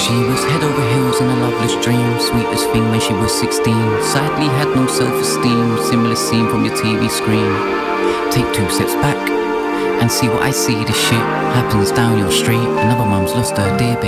She was head over heels in a loveless dream, sweetest thing when she was 16. Sadly had no self-esteem, similar scene from your TV screen. Take 2 steps back and see what I see. This shit happens down your street. Another mum's lost her dear baby.